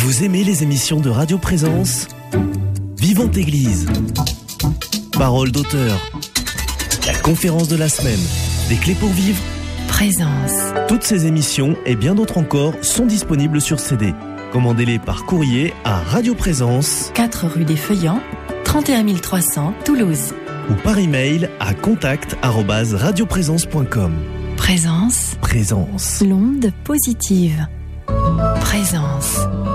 Vous aimez les émissions de Radio Présence ? Vivante Église, Parole d'auteur, la conférence de la semaine, des clés pour vivre, Présence. Toutes ces émissions et bien d'autres encore sont disponibles sur CD. Commandez-les par courrier à Radio Présence, 4 rue des Feuillants, 31 300 Toulouse. ou par email à contact@radioprésence.com. Présence. Présence. L'onde positive. Présence.